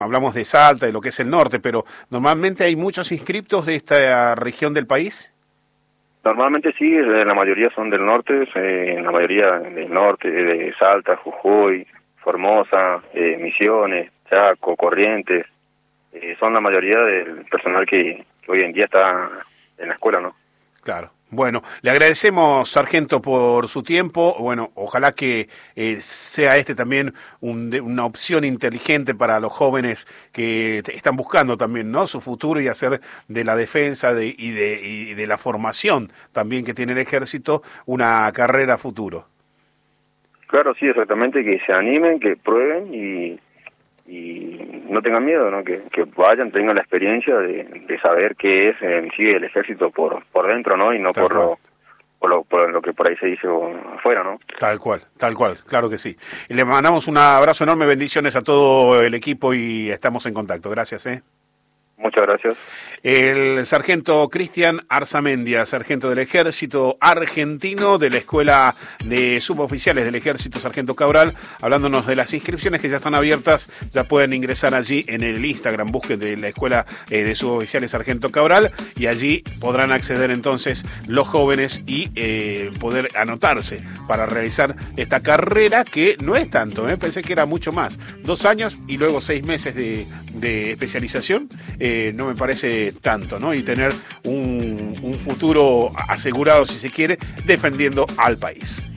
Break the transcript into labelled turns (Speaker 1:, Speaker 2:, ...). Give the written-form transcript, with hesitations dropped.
Speaker 1: hablamos de Salta, de lo que es el norte, pero normalmente hay muchos inscriptos de esta región del país.
Speaker 2: Normalmente sí, la mayoría son del norte, la mayoría del norte, de Salta, Jujuy, Formosa, Misiones, Chaco, Corrientes, son la mayoría del personal que hoy en día está en la escuela, ¿no?
Speaker 1: Claro. Bueno, le agradecemos, sargento, por su tiempo. Bueno, ojalá que sea también una opción inteligente para los jóvenes que están buscando también, ¿no?, su futuro y hacer de la defensa y de la formación también que tiene el ejército una carrera a futuro.
Speaker 2: Claro, sí, exactamente, que se animen, que prueben y no tengan miedo, ¿no? Que vayan, tengan la experiencia de saber qué es en sí el ejército por dentro, ¿no? Y no por lo que por ahí se dice afuera, ¿no?
Speaker 1: Tal cual, claro que sí. Y le mandamos un abrazo enorme, bendiciones a todo el equipo y estamos en contacto. Gracias,
Speaker 2: Muchas gracias.
Speaker 1: El sargento Cristian Arzamendia, sargento del Ejército Argentino de la Escuela de Suboficiales del Ejército Sargento Cabral, hablándonos de las inscripciones que ya están abiertas. Ya pueden ingresar allí en el Instagram, busquen de la Escuela de Suboficiales Sargento Cabral y allí podrán acceder entonces los jóvenes y poder anotarse para realizar esta carrera que no es tanto, pensé que era mucho más. 2 años y luego 6 meses de especialización. No me parece tanto, ¿no? Y tener un futuro asegurado, si se quiere, defendiendo al país.